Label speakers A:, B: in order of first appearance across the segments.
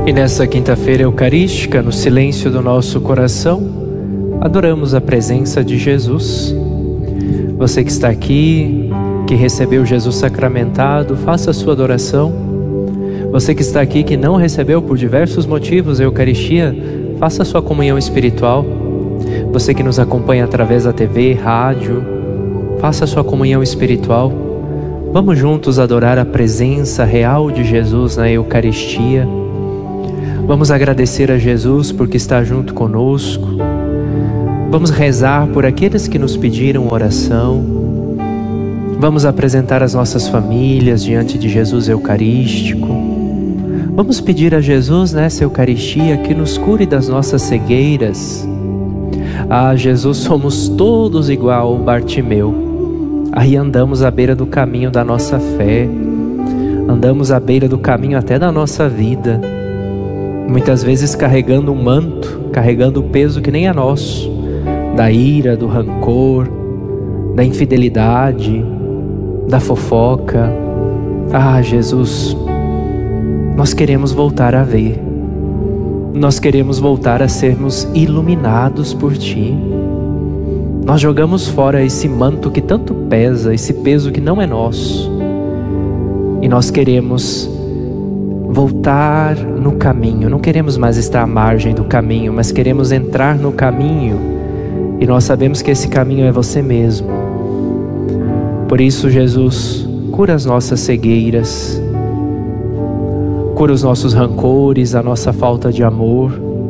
A: E nessa quinta-feira eucarística, no silêncio do nosso coração, adoramos a presença de Jesus. Você que está aqui, que recebeu Jesus sacramentado, faça a sua adoração. Você que está aqui, que não recebeu por diversos motivos a Eucaristia, faça a sua comunhão espiritual. Você que nos acompanha através da TV, rádio, faça a sua comunhão espiritual. Vamos juntos adorar a presença real de Jesus na Eucaristia. Vamos agradecer a Jesus porque está junto conosco. Vamos rezar por aqueles que nos pediram oração. Vamos apresentar as nossas famílias diante de Jesus Eucarístico. Vamos pedir a Jesus nessa Eucaristia que nos cure das nossas cegueiras. Ah, Jesus, somos todos igual Bartimeu. Aí andamos à beira do caminho da nossa fé. Andamos à beira do caminho até da nossa vida. Muitas vezes carregando um manto, carregando o peso que nem é nosso, da ira, do rancor, da infidelidade, da fofoca. Ah, Jesus, nós queremos voltar a ver. Nós queremos voltar a sermos iluminados por Ti. Nós jogamos fora esse manto que tanto pesa, esse peso que não é nosso. E nós queremos voltar no caminho. Não queremos mais estar à margem do caminho, mas queremos entrar no caminho. E nós sabemos que esse caminho é você mesmo. Por isso, Jesus, cura as nossas cegueiras, cura os nossos rancores, a nossa falta de amor.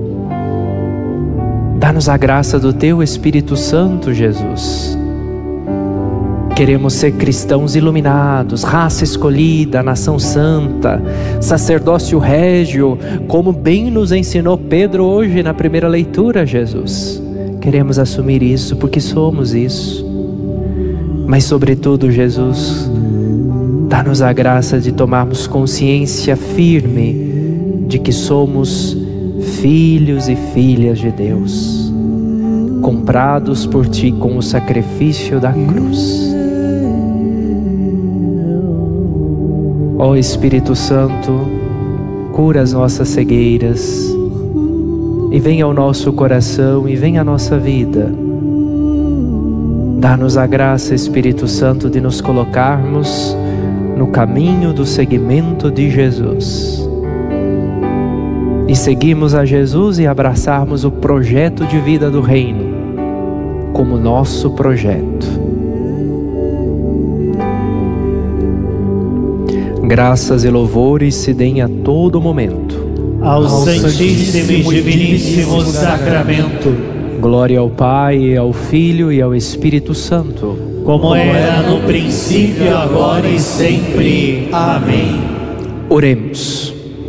A: Dá-nos a graça do Teu Espírito Santo, Jesus. Queremos ser cristãos iluminados, raça escolhida, nação santa, sacerdócio régio, como bem nos ensinou Pedro hoje na primeira leitura, Jesus. Queremos assumir isso porque somos isso. Mas sobretudo, Jesus, dá-nos a graça de tomarmos consciência firme de que somos filhos e filhas de Deus, comprados por Ti com o sacrifício da cruz. Ó Espírito Santo, cura as nossas cegueiras e vem ao nosso coração e vem à nossa vida. Dá-nos a graça, Espírito Santo, de nos colocarmos no caminho do seguimento de Jesus. E seguirmos a Jesus e abraçarmos o projeto de vida do Reino como nosso projeto. Graças e louvores se deem a todo momento
B: ao Santíssimo e Diviníssimo Sacramento.
A: Glória ao Pai, ao Filho e ao Espírito Santo,
B: como era no princípio, agora e sempre. Amém.
A: Oremos.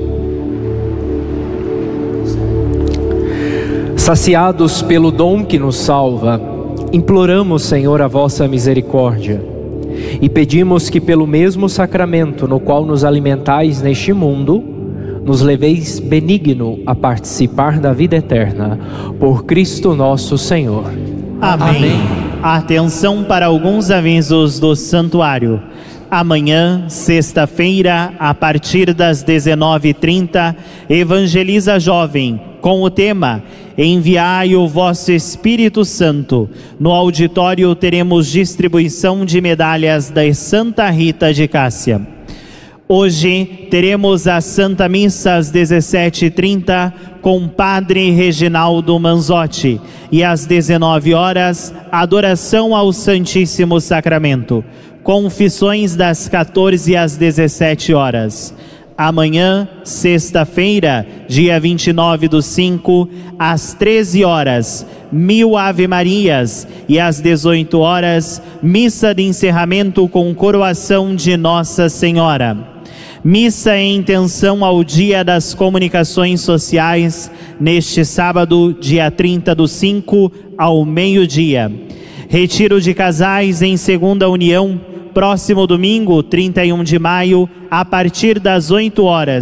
A: Saciados pelo dom que nos salva, imploramos, Senhor, a vossa misericórdia e pedimos que pelo mesmo sacramento no qual nos alimentais neste mundo, nos leveis benigno a participar da vida eterna, por Cristo nosso Senhor.
B: Amém. Atenção para alguns avisos do santuário. Amanhã, sexta-feira, a partir das 19h30, Evangeliza Jovem, com o tema Enviai o vosso Espírito Santo. No auditório teremos distribuição de medalhas da Santa Rita de Cássia. Hoje teremos a Santa Missa às 17h30 com Padre Reginaldo Manzotti e às 19h adoração ao Santíssimo Sacramento. Confissões das 14h às 17h. Amanhã, sexta-feira, dia 29/5, às 13h, 1000 Ave Marias e às 18h, missa de encerramento com coroação de Nossa Senhora. Missa em intenção ao Dia das Comunicações Sociais, neste sábado, dia 30/5, ao meio-dia. Retiro de casais em segunda união, próximo domingo, 31 de maio, a partir das 8h,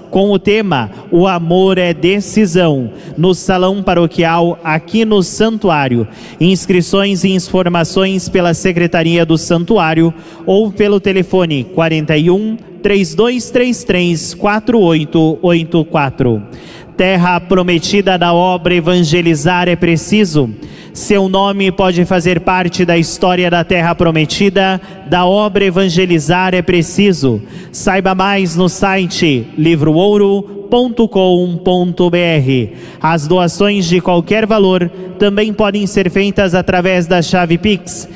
B: com o tema O Amor é Decisão, no Salão Paroquial aqui no Santuário. Inscrições e informações pela Secretaria do Santuário ou pelo telefone 41 3233 4884. Terra prometida da obra Evangelizar é Preciso. Seu nome pode fazer parte da história da Terra Prometida, da obra Evangelizar é Preciso. Saiba mais no site livroouro.com.br. As doações de qualquer valor também podem ser feitas através da chave Pix,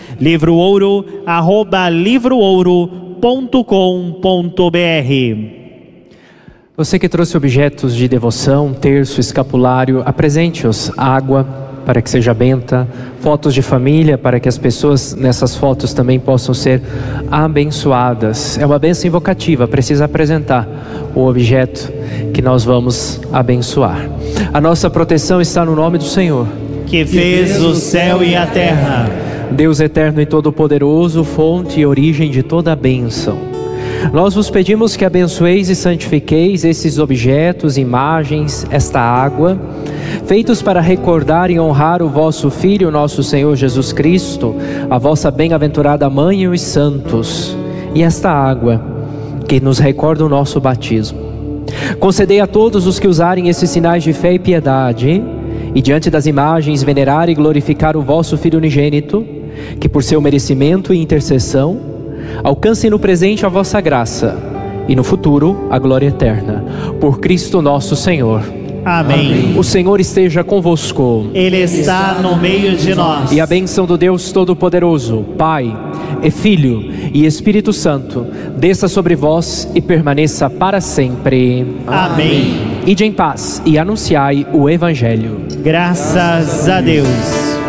B: livroouro@livroouro.com.br.
A: Você que trouxe objetos de devoção, terço, escapulário, apresente-os. Água, para que seja benta, fotos de família, para que as pessoas nessas fotos também possam ser abençoadas. É uma bênção invocativa, precisa apresentar o objeto que nós vamos abençoar. A nossa proteção está no nome do Senhor,
B: que fez o céu e a terra.
A: Deus eterno e todo-poderoso, fonte e origem de toda a bênção. Nós vos pedimos que abençoeis e santifiqueis esses objetos, imagens, esta água, feitos para recordar e honrar o vosso Filho, nosso Senhor Jesus Cristo, a vossa bem-aventurada Mãe e os santos, e esta água que nos recorda o nosso batismo. Concedei a todos os que usarem esses sinais de fé e piedade, e diante das imagens venerar e glorificar o vosso Filho unigênito, que por seu merecimento e intercessão alcancem no presente a vossa graça e no futuro a glória eterna. Por Cristo nosso Senhor.
B: Amém.
A: O Senhor esteja convosco.
B: Ele está no meio de nós.
A: E a bênção do Deus Todo-Poderoso, Pai, e Filho e Espírito Santo, desça sobre vós e permaneça para sempre.
B: Amém.
A: Ide em paz e anunciai o Evangelho.
B: Graças a Deus.